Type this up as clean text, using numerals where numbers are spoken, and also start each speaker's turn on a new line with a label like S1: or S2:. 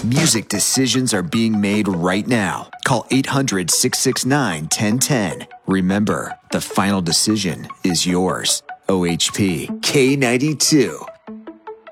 S1: Music decisions are being made right now. Call 800-669-1010. Remember, the final decision is yours. OHP K92